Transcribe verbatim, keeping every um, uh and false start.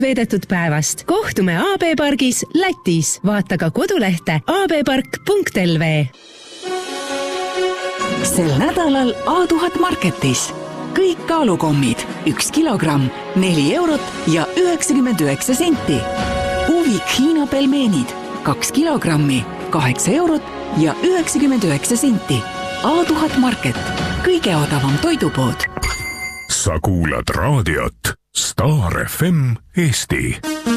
veedetud päevast. Kohtume A B Pargis Lätis. Vaata ka kodulehte a b park punkt l v. Sel nädalal A tuhat Marketis. Kõik kaalukommid, üks kilogramm, neli eurot ja üheksakümmend üheksa senti. Uvik Hiina pelmeenid, kaks kilogrammi, kaheksa eurot ja üheksakümmend üheksa senti. A tuhat Market, kõige odavam toidupood. Sa kuulad raadiot Star F M Eesti.